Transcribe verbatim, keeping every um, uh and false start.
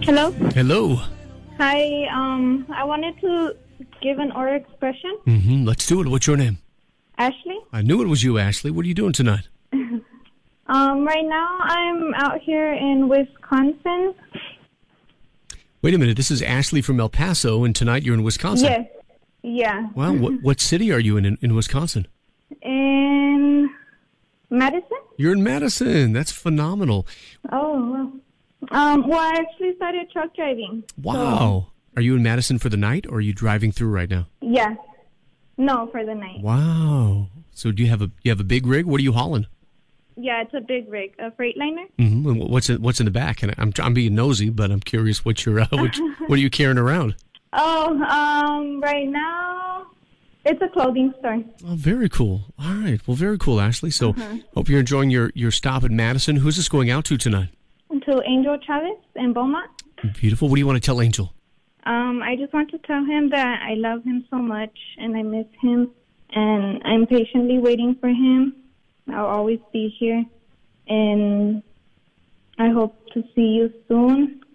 Hello. Hello. Hi. Um, I wanted to give an order expression. Mm-hmm. Let's do it. What's your name? Ashley. I knew it was you, Ashley. What are you doing tonight? Um, right now I'm out here in Wisconsin. Wait a minute. This is Ashley from El Paso, and tonight you're in Wisconsin. Yes. Yeah. Wow. What, what city are you in, in in Wisconsin? In Madison. You're in Madison. That's phenomenal. Oh. Well. Um. Well, I actually started truck driving. Wow. So, Are you in Madison for the night, or are you driving through right now? yeah. No, for the night. Wow. So do you have a you have a big rig? What are you hauling? Yeah, it's a big rig, a Freightliner. Mm-hmm. And what's in, what's in the back? And I'm I'm being nosy, but I'm curious what you're uh, what, what are you carrying around? Oh, um, right now it's a clothing store. Oh, very cool. All right. Well, very cool, Ashley. So Uh-huh. hope you're enjoying your, your stop at Madison. Who's this going out to tonight? To Angel Chavez in Beaumont. Beautiful. What do you want to tell Angel? Um, I just want to tell him that I love him so much and I miss him, and I'm patiently waiting for him. I'll always be here, and I hope to see you soon.